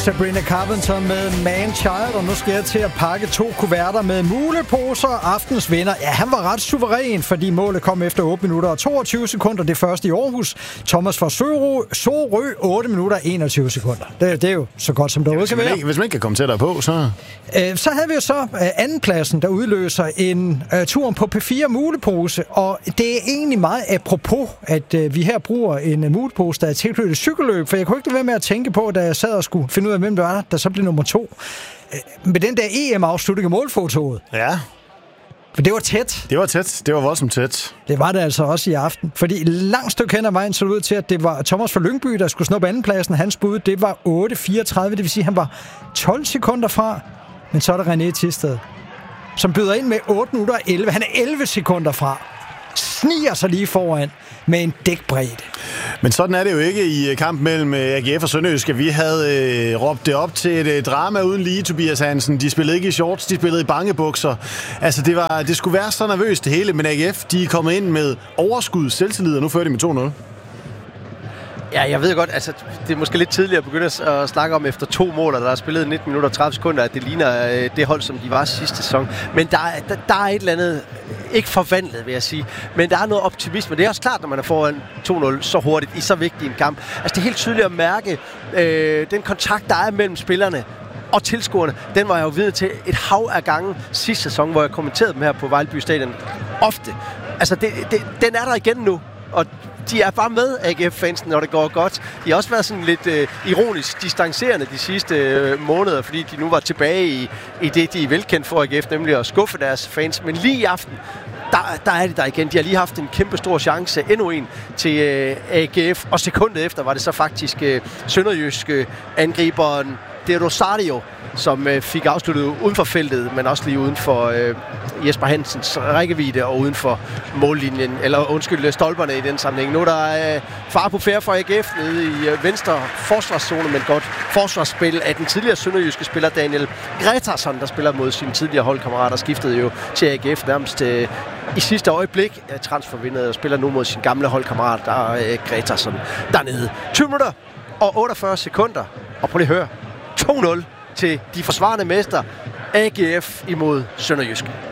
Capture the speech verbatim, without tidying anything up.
Sabrina Carpenter med Man Child, og nu skal jeg til at pakke to kuverter med muleposer. Aftens vinder, ja, han var ret suveræn, fordi målet kom efter otte minutter og toogtyve sekunder. Det første i Aarhus. Thomas fra Sorø, Sorø otte minutter og enogtyve sekunder. Det, det er jo så godt, som der ja, kan være. Ikke, hvis man ikke kan komme tættere på, så... Øh, så havde vi jo så øh, andenpladsen, der udløser en øh, tur på P fire mulepose, og det er egentlig meget apropos, at øh, vi her bruger en uh, mulepose, der er tilknyttet cykelløb, for jeg kunne ikke lade være med at tænke på, da jeg sad og skulle finde ud af, hvem det var, der så blev nummer to. Øh, med den der E M-afslutning af målfotoet. Ja. For det var tæt. Det var tæt. Det var voldsomt tæt. Det var det altså også i aften. Fordi langt stykke hen ad vejen så det ud til, at det var Thomas fra Lyngby, der skulle snuppe andenpladsen. Hans bud, det var otte fireogtredive, det vil sige, at han var tolv sekunder fra. Men så er der René Thisted, som byder ind med otte minutter og elleve. Han er elleve sekunder fra. Sniger sig lige foran med en dækbredde. Men sådan er det jo ikke i kampen mellem A G F og Sønderjyske. Vi havde øh, råbt det op til et øh, drama uden lige, Tobias Hansen. De spillede ikke i shorts, de spillede i bangebukser. Altså, det, var, det skulle være så nervøst det hele, men A G F, de er kommet ind med overskud, selvtillid, og nu fører de med to nul. Ja, jeg ved godt, altså det er måske lidt tidligere at begynde at snakke om efter to mål, der er spillet nitten minutter og tredive sekunder, at det ligner øh, det hold, som de var sidste sæson. Men der, der, der er et eller andet, ikke forvandlet, vil jeg sige, men der er noget optimisme. Det er også klart, når man er foran to nul så hurtigt i så vigtig en kamp. Altså det er helt tydeligt at mærke øh, den kontakt, der er mellem spillerne og tilskuerne. Den var jeg jo vidne til et hav af gange sidste sæson, hvor jeg kommenterede dem her på Vejleby Stadion ofte. Altså det, det, den er der igen nu, og de er bare med, A G F-fansen, når det går godt. De har også været sådan lidt øh, ironisk distancerende de sidste øh, måneder, fordi de nu var tilbage i, i det, de er velkendt for A G F, nemlig at skuffe deres fans. Men lige i aften, der, der er det der igen. De har lige haft en kæmpe stor chance, endnu en, til øh, A G F. Og sekundet efter var det så faktisk øh, sønderjyske angriberen De Rosario, som øh, fik afsluttet uden for feltet, men også lige uden for øh, Jesper Hansens rækkevidde og uden for mållinjen, eller undskyld, stolperne i den sammenhæng. Nu er der øh, far på færre for A G F nede i øh, venstre forsvarszone, men godt forsvarsspil af den tidligere sønderjyske spiller Daniel Gretarsson, der spiller mod sine tidligere holdkammerater, skiftede jo til A G F nærmest øh, i sidste øjeblik øh, transfervindet og spiller nu mod sin gamle holdkammerat, der er øh, Gretarsson dernede. tyve minutter og otteogfyrre sekunder, og prøv lige at høre, to nul til de forsvarende mester A G F imod Sønderjysk.